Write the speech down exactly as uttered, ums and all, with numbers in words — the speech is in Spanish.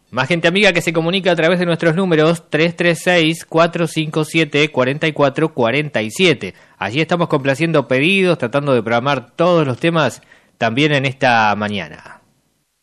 Más gente amiga que se comunica a través de nuestros números tres tres seis, cuatro cinco siete, cuatro cuatro cuatro siete. Allí estamos complaciendo pedidos, tratando de programar todos los temas también en esta mañana.